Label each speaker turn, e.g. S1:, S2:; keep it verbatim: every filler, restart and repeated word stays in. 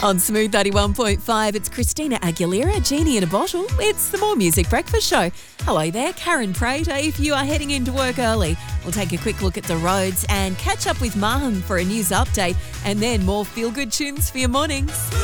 S1: On Smooth ninety-one point five, it's Christina Aguilera, Genie in a Bottle. It's the More Music Breakfast Show. Hello there, Karen Prater. If you are heading into work early, we'll take a quick look at the roads and catch up with Maham for a news update, and then more feel-good tunes for your mornings.